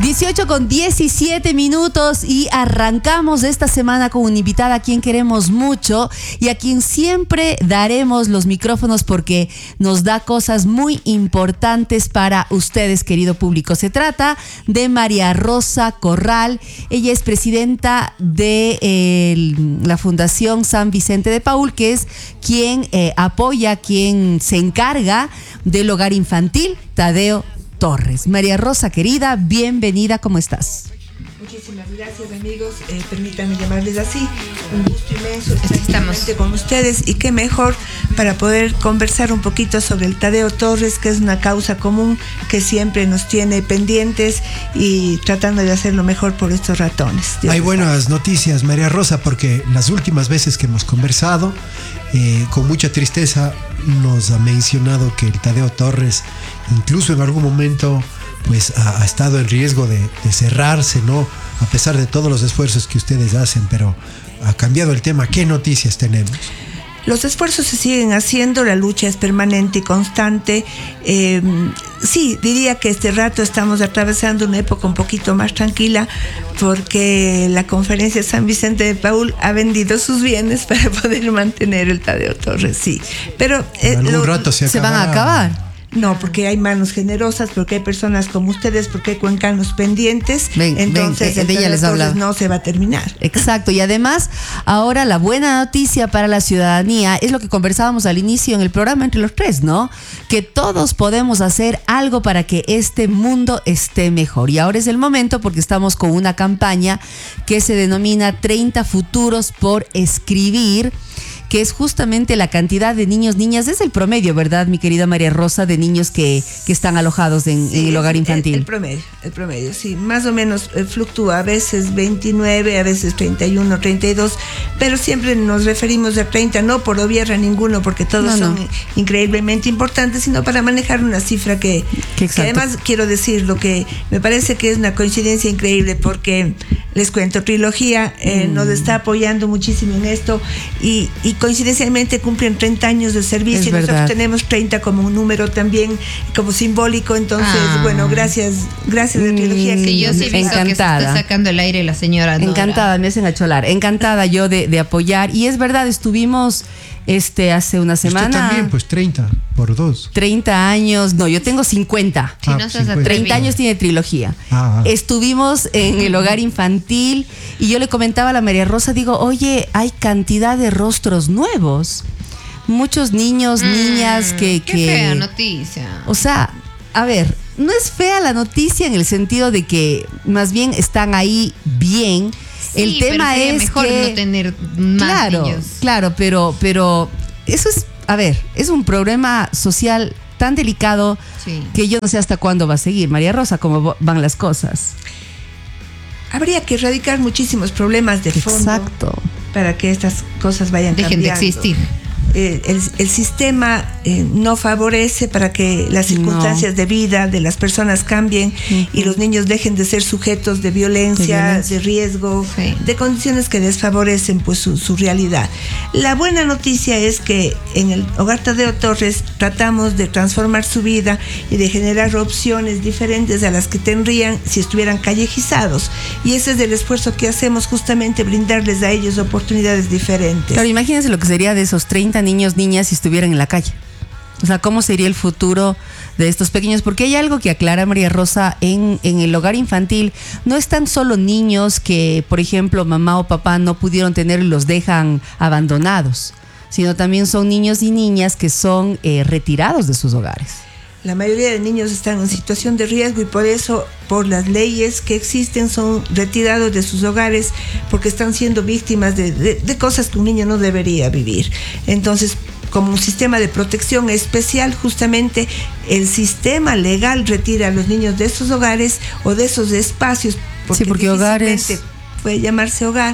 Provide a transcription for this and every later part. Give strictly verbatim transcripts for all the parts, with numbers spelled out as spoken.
dieciocho con diecisiete minutos y arrancamos esta semana con una invitada a quien queremos mucho y a quien siempre daremos los micrófonos porque nos da cosas muy importantes para ustedes, querido público. Se trata de María Rosa Corral. Ella es presidenta de eh, la Fundación San Vicente de Paúl, que es quien eh, apoya, quien se encarga del hogar infantil Tadeo Torres. María Rosa, querida, bienvenida, ¿cómo estás? Muchísimas gracias, amigos. Eh, permítanme llamarles así. Un gusto inmenso estar con ustedes y qué mejor para poder conversar un poquito sobre el Tadeo Torres, que es una causa común que siempre nos tiene pendientes y tratando de hacer lo mejor por estos ratones. Dios Hay buenas noticias, María Rosa, porque las últimas veces que hemos conversado, eh, con mucha tristeza nos ha mencionado que el Tadeo Torres, incluso en algún momento, pues ha, ha estado en riesgo de, de cerrarse, ¿no? A pesar de todos los esfuerzos que ustedes hacen, pero ha cambiado el tema. ¿Qué noticias tenemos? Los esfuerzos se siguen haciendo, la lucha es permanente y constante. Eh, sí, diría que este rato estamos atravesando una época un poquito más tranquila porque la Conferencia San Vicente de Paúl ha vendido sus bienes para poder mantener el Tadeo Torres, sí. Pero eh, algún lo, rato se, se van a acabar. No, porque hay manos generosas, porque hay personas como ustedes, porque hay cuencanos pendientes. Ven, entonces ven, el ella les habla. No se va a terminar. Exacto, y además ahora la buena noticia para la ciudadanía es lo que conversábamos al inicio en el programa entre los tres, ¿no? Que todos podemos hacer algo para que este mundo esté mejor. Y ahora es el momento porque estamos con una campaña que se denomina treinta futuros por escribir, que es justamente la cantidad de niños, niñas, es el promedio, ¿verdad, mi querida María Rosa, de niños que, que están alojados en, sí, en el hogar infantil? El, el promedio, el promedio, sí, más o menos eh, fluctúa, a veces veintinueve, a veces treinta y uno, treinta y dos, pero siempre nos referimos a treinta, no por obviar a ninguno, porque todos no, son no. increíblemente importantes, sino para manejar una cifra que, que además quiero decir, lo que me parece que es una coincidencia increíble, porque les cuento, Trilogía eh, mm. nos está apoyando muchísimo en esto y, y coincidencialmente cumplen treinta años de servicio es y nosotros verdad. tenemos treinta como un número también como simbólico, entonces ah. bueno, gracias gracias de Trilogía. Sí, yo sí he visto encantada. Que se está sacando el aire la señora Dora. Encantada, me hacen acholar, encantada yo de, de apoyar, y es verdad, estuvimos este hace una semana. Usted también, pues treinta por dos. treinta años, no, yo tengo cincuenta. Si no cincuenta. treinta años tiene Trilogía. Ah, ah. Estuvimos en el hogar infantil y yo le comentaba a la María Rosa, digo, oye, hay cantidad de rostros nuevos. Muchos niños, mm, niñas que, qué que... fea noticia. O sea, a ver, no es fea la noticia en el sentido de que más bien están ahí bien. Sí, el tema pero es mejor que no tener más claro, niños. Claro, pero, pero eso es, a ver, es un problema social tan delicado sí. que yo no sé hasta cuándo va a seguir. María Rosa, ¿cómo van las cosas? Habría que erradicar muchísimos problemas de fondo. Exacto. Para que estas cosas vayan Dejen cambiando. de existir. Eh, el, el sistema eh, no favorece para que las circunstancias no. de vida de las personas cambien uh-huh. y los niños dejen de ser sujetos de violencia, de, violencia. de riesgo, sí. de condiciones que desfavorecen pues su, su realidad. La buena noticia es que en el Hogar Tadeo Torres tratamos de transformar su vida y de generar opciones diferentes a las que tendrían si estuvieran callejizados, y ese es el esfuerzo que hacemos, justamente brindarles a ellos oportunidades diferentes. Claro, imagínense lo que sería de esos treinta niños, niñas si estuvieran en la calle. O sea, ¿cómo sería el futuro de estos pequeños? Porque hay algo que aclara María Rosa, en, en el hogar infantil no están solo niños que, por ejemplo, mamá o papá no pudieron tener y los dejan abandonados, sino también son niños y niñas que son eh, retirados de sus hogares. La mayoría de niños están en situación de riesgo y por eso, por las leyes que existen, son retirados de sus hogares porque están siendo víctimas de, de, de cosas que un niño no debería vivir. Entonces, como un sistema de protección especial, justamente el sistema legal retira a los niños de esos hogares o de esos espacios. Porque sí, porque hogares... puede llamarse hogar,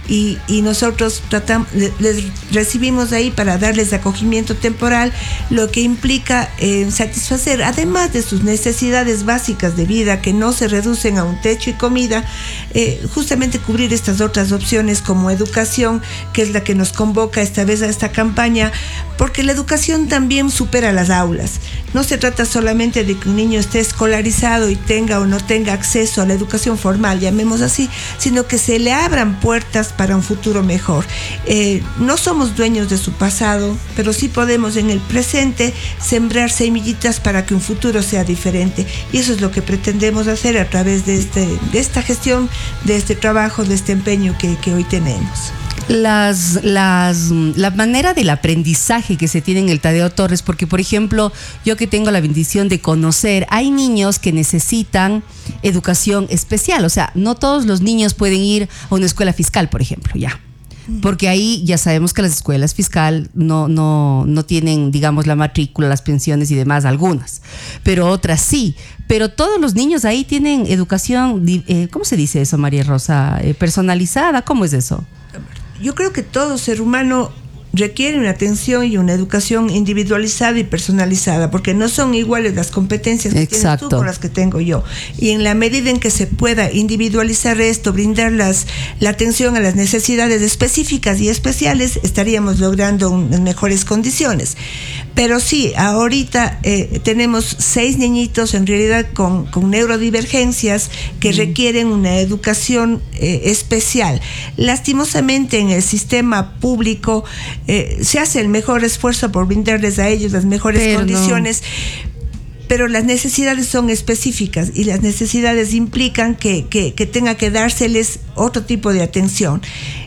y, y nosotros tratamos, les recibimos ahí para darles acogimiento temporal, lo que implica eh, satisfacer, además de sus necesidades básicas de vida que no se reducen a un techo y comida, eh, justamente cubrir estas otras opciones como educación, que es la que nos convoca esta vez a esta campaña, porque la educación también supera las aulas. No se trata solamente de que un niño esté escolarizado y tenga o no tenga acceso a la educación formal, llamemos así, sino que se le abran puertas para un futuro mejor. Eh, no somos dueños de su pasado, pero sí podemos en el presente sembrar semillitas para que un futuro sea diferente. Y eso es lo que pretendemos hacer a través de, este, de esta gestión, de este trabajo, de este empeño que, que hoy tenemos. Las, las, la manera del aprendizaje que se tiene en el Tadeo Torres, porque por ejemplo, yo que tengo la bendición de conocer, hay niños que necesitan educación especial, o sea, no todos los niños pueden ir a una escuela fiscal, por ejemplo, ya. Porque ahí ya sabemos que las escuelas fiscal no, no, no tienen, digamos, la matrícula, las pensiones y demás, algunas, pero otras sí. Pero todos los niños ahí tienen educación, eh, ¿cómo se dice eso, María Rosa? Eh, personalizada, ¿cómo es eso? Yo creo que todo ser humano requiere una atención y una educación individualizada y personalizada, porque no son iguales las competencias que Exacto. tienes tú con las que tengo yo. Y en la medida en que se pueda individualizar esto, brindar las, la atención a las necesidades específicas y especiales, estaríamos logrando un, mejores condiciones. Pero sí, ahorita eh, tenemos seis niñitos en realidad con, con neurodivergencias que mm. requieren una educación eh, especial. Lastimosamente en el sistema público eh, se hace el mejor esfuerzo por brindarles a ellos las mejores pero condiciones, no. pero las necesidades son específicas y las necesidades implican que, que, que tenga que dárseles otro tipo de atención.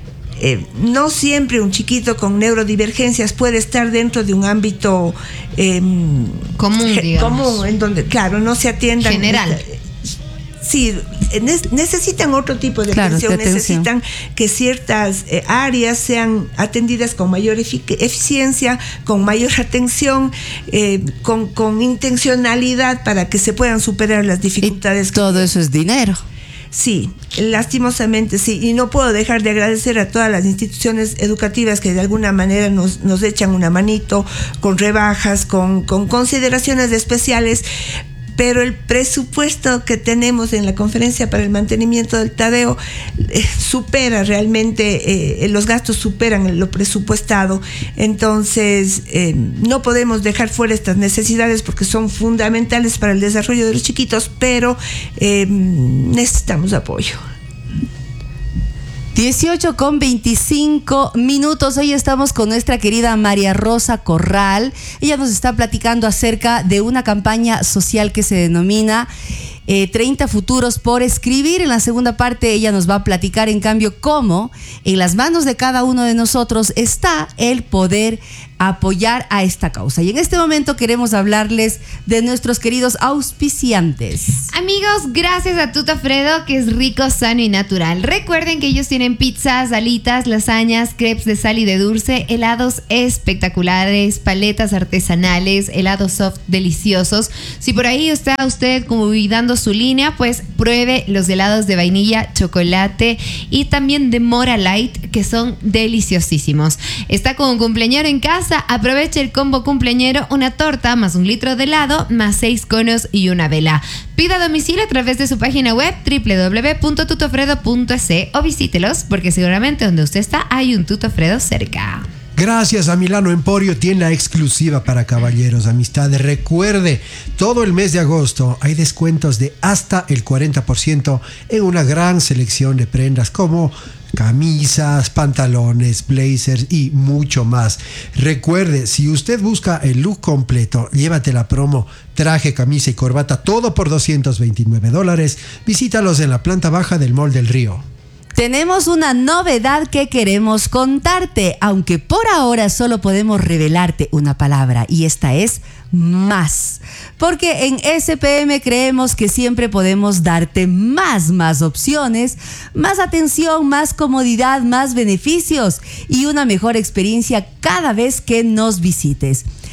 Eh, no siempre un chiquito con neurodivergencias puede estar dentro de un ámbito eh, común, digamos. común, en donde, claro, no se atiendan. General. Sí, necesitan otro tipo de claro, atención, de atención, necesitan que ciertas eh, áreas sean atendidas con mayor efic- eficiencia, con mayor atención, eh, con, con intencionalidad para que se puedan superar las dificultades. Y todo eso es dinero. Sí, lastimosamente sí, y no puedo dejar de agradecer a todas las instituciones educativas que de alguna manera nos, nos echan una manito con rebajas, con, con consideraciones especiales, pero el presupuesto que tenemos en la Conferencia para el Mantenimiento del Tadeo eh, supera realmente, eh, los gastos superan lo presupuestado, entonces eh, no podemos dejar fuera estas necesidades porque son fundamentales para el desarrollo de los chiquitos, pero eh, necesitamos apoyo. dieciocho con veinticinco minutos. Hoy estamos con nuestra querida María Rosa Corral. Ella nos está platicando acerca de una campaña social que se denomina eh, treinta Futuros por Escribir. En la segunda parte ella nos va a platicar, en cambio, cómo en las manos de cada uno de nosotros está el poder apoyar a esta causa. Y en este momento queremos hablarles de nuestros queridos auspiciantes. Amigos, gracias a Tuto Fredo, que es rico, sano y natural. Recuerden que ellos tienen pizzas, alitas, lasañas, crepes de sal y de dulce, helados espectaculares, paletas artesanales, helados soft deliciosos. Si por ahí está usted cuidando su línea, pues pruebe los helados de vainilla, chocolate y también de mora light, que son deliciosísimos. Está con un cumpleañero en casa, aproveche el combo cumpleañero, una torta más un litro de helado más seis conos y una vela. Pida a domicilio a través de su página web doble u doble u doble u punto tutofredo punto es o visítelos porque seguramente donde usted está hay un Tutofredo cerca. Gracias a Milano Emporio, tienda exclusiva para caballeros, amistades. Recuerde, todo el mes de agosto hay descuentos de hasta el cuarenta por ciento en una gran selección de prendas como camisas, pantalones, blazers y mucho más. Recuerde, si usted busca el look completo, llévate la promo traje, camisa y corbata, todo por doscientos veintinueve dólares. Visítalos en la planta baja del Mall del Río. Tenemos una novedad que queremos contarte, aunque por ahora solo podemos revelarte una palabra, y esta es más. Porque en S P M creemos que siempre podemos darte más, más opciones, más atención, más comodidad, más beneficios y una mejor experiencia cada vez que nos visites.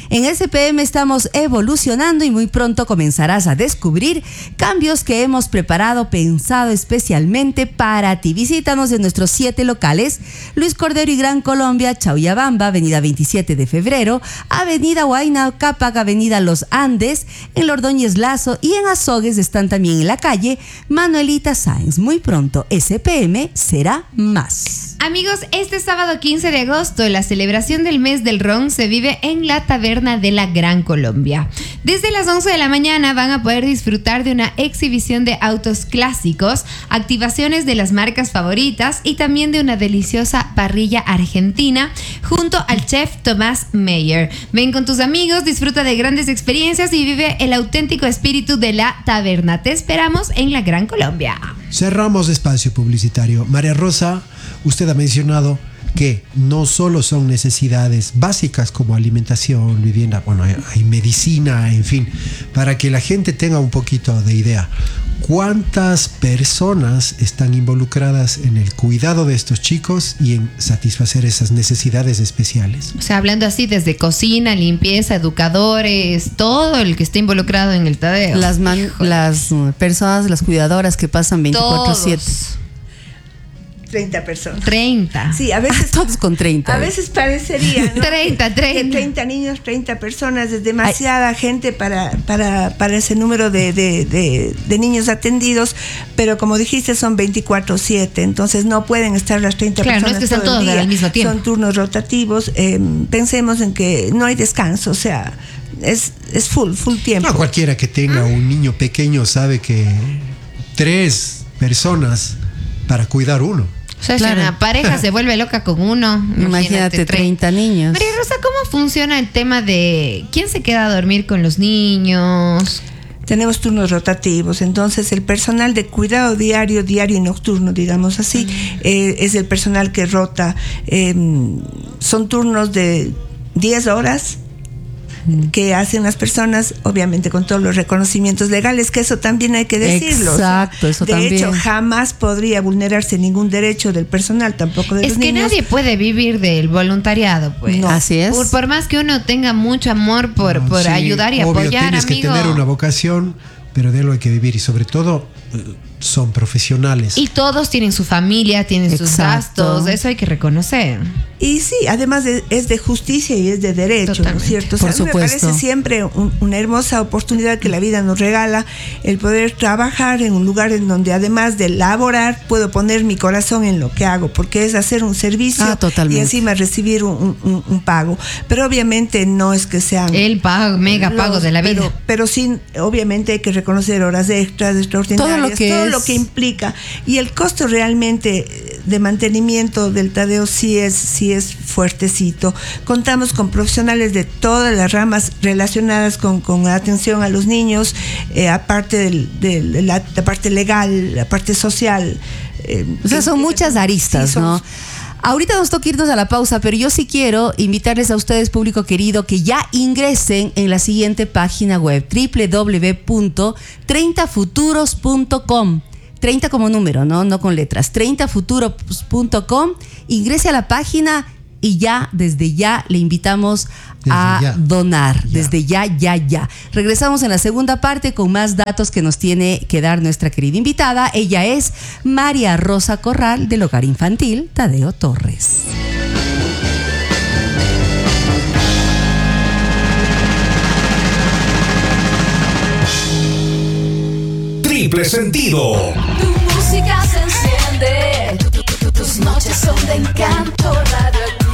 En S P M estamos evolucionando y muy pronto comenzarás a descubrir cambios que hemos preparado, pensado especialmente para ti. Visítanos en nuestros siete locales: Luis Cordero y Gran Colombia, Chauyabamba, Avenida veintisiete de febrero, Avenida Huayna Cápac, Avenida Los Andes, en Ordóñez Lazo, y en Azogues están también en la calle Manuelita Sáenz. Muy pronto S P M será más. Amigos, este sábado quince de agosto, la celebración del mes del ron se vive en la taberna de la Gran Colombia. Desde las once de la mañana van a poder disfrutar de una exhibición de autos clásicos, activaciones de las marcas favoritas y también de una deliciosa parrilla argentina junto al chef Tomás Meyer. Ven con tus amigos, disfruta de grandes experiencias y vive el auténtico espíritu de la taberna. Te esperamos en la Gran Colombia. Cerramos espacio publicitario. María Rosa, usted ha mencionado que no solo son necesidades básicas como alimentación, vivienda, bueno, hay, hay medicina, en fin, para que la gente tenga un poquito de idea. ¿Cuántas personas están involucradas en el cuidado de estos chicos y en satisfacer esas necesidades especiales? O sea, hablando así desde cocina, limpieza, educadores, todo el que esté involucrado en el Tadeo. Las, man, las personas, las cuidadoras que pasan veinticuatro siete. treinta personas. treinta. Sí, a veces. Todos con treinta. A veces parecería, ¿no? treinta, treinta. Que treinta niños, treinta personas, es demasiada Ay. gente para, para, para ese número de, de, de, de niños atendidos, pero como dijiste, son veinticuatro siete, entonces no pueden estar las treinta claro, personas. No es que están todo todos al mismo tiempo. Son turnos rotativos. Eh, pensemos en que no hay descanso, o sea, es, es full, full tiempo. No, cualquiera que tenga un niño pequeño sabe que tres personas para cuidar uno. O sea, claro. Si una pareja se vuelve loca con uno, imagínate, imagínate treinta niños. María Rosa, ¿cómo funciona el tema de quién se queda a dormir con los niños? Tenemos turnos rotativos, entonces el personal de cuidado diario, diario y nocturno, digamos así, uh-huh. eh, es el personal que rota. Eh, son turnos de diez horas que hacen las personas, obviamente con todos los reconocimientos legales, que eso también hay que decirlo. Exacto, eso de también. De hecho, jamás podría vulnerarse ningún derecho del personal, tampoco de es los niños. Es que nadie puede vivir del voluntariado, pues. No. Así es. Por, por más que uno tenga mucho amor por, no, por sí, ayudar y obvio, apoyar, tienes amigo. que tener una vocación, pero de lo hay que vivir y sobre todo son profesionales. Y todos tienen su familia, tienen Exacto. sus gastos, eso hay que reconocer. Y sí, además de, es de justicia y es de derecho, totalmente. ¿No es cierto? O sea, Por supuesto. Me parece siempre un, una hermosa oportunidad que la vida nos regala, el poder trabajar en un lugar en donde además de laborar, puedo poner mi corazón en lo que hago, porque es hacer un servicio ah, y encima recibir un, un, un pago. Pero obviamente no es que sean... El pago, mega los, pago de la vida. Pero, pero sí, obviamente hay que reconocer horas extras, extraordinarias, todo lo que, todo es... lo que implica. Y el costo realmente de mantenimiento del Tadeo sí es, sí es fuertecito. Contamos con profesionales de todas las ramas relacionadas con, con atención a los niños, eh, aparte del, del, de la, la parte legal, la parte social. Eh, o sea, son muchas aristas, sí, son, ¿no? Ahorita nos toca irnos a la pausa, pero yo sí quiero invitarles a ustedes, público querido, que ya ingresen en la siguiente página web, doble u doble u doble u punto treinta futuros punto com. treinta como número, ¿no? No con letras. treinta futuros punto com. Ingrese a la página y ya, desde ya, le invitamos desde a ya. donar. Ya. Desde ya, ya, ya. Regresamos en la segunda parte con más datos que nos tiene que dar nuestra querida invitada. Ella es María Rosa Corral, del Hogar Infantil Tadeo Torres. Triple sentido. Tu música se enciende, tu, tu, tu, tus noches son de encanto radioactivo.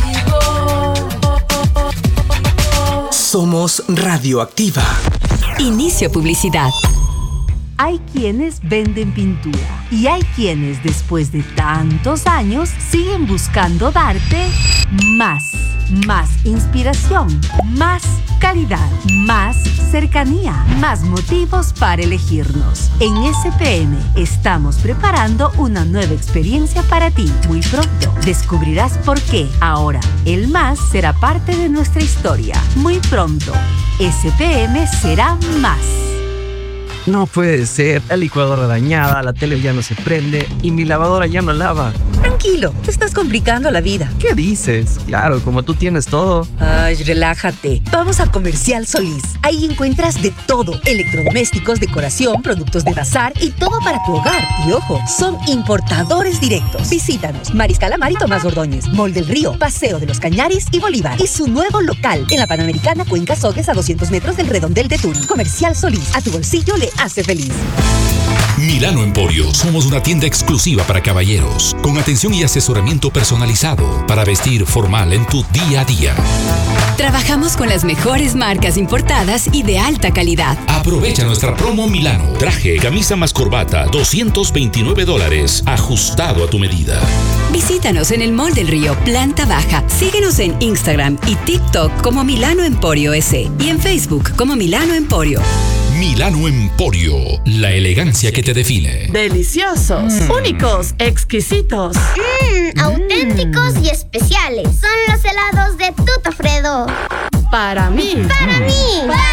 Somos Radioactiva. Inicio publicidad. Hay quienes venden pintura y hay quienes después de tantos años siguen buscando darte más, más inspiración, más calidad, más cercanía, más motivos para elegirnos. En S P M estamos preparando una nueva experiencia para ti. Muy pronto descubrirás por qué ahora el más será parte de nuestra historia. Muy pronto, S P M será más. No puede ser. La licuadora dañada, la tele ya no se prende y mi lavadora ya no lava. Tranquilo, te estás complicando la vida. ¿Qué dices? Claro, como tú tienes todo. Ay, relájate. Vamos a Comercial Solís. Ahí encuentras de todo. Electrodomésticos, decoración, productos de bazar y todo para tu hogar. Y ojo, son importadores directos. Visítanos. Mariscal Amar y Tomás Ordóñez. Mall del Río, Paseo de los Cañaris y Bolívar. Y su nuevo local en la Panamericana Cuenca Soques a doscientos metros del Redondel de Turín. Comercial Solís. A tu bolsillo le hace feliz. Milano Emporio. Somos una tienda exclusiva para caballeros, con atención y asesoramiento personalizado para vestir formal en tu día a día. Trabajamos con las mejores marcas importadas y de alta calidad. Aprovecha nuestra promo Milano. Traje, camisa más corbata, doscientos veintinueve dólares, ajustado a tu medida. Visítanos en el Mall del Río, planta baja. Síguenos en Instagram y TikTok como Milano Emporio S y en Facebook como Milano Emporio. Milano Emporio, la elegancia que te define. Deliciosos, mm. únicos, exquisitos. Mmm, auténticos y especiales. Son los helados de Tuta Fredo. Para mí. Para mí. Para